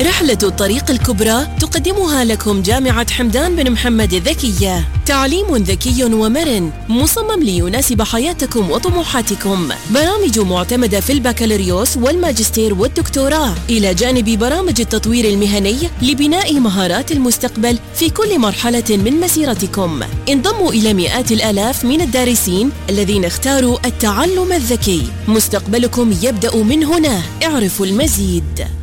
رحلة الطريق الكبرى تقدمها لكم جامعة حمدان بن محمد الذكية. تعليم ذكي ومرن مصمم ليناسب حياتكم وطموحاتكم. برامج معتمدة في البكالوريوس والماجستير والدكتوراه، إلى جانب برامج التطوير المهني لبناء مهارات المستقبل في كل مرحلة من مسيرتكم. انضموا إلى مئات الآلاف من الدارسين الذين اختاروا التعلم الذكي. مستقبلكم يبدأ من هنا. اعرفوا المزيد.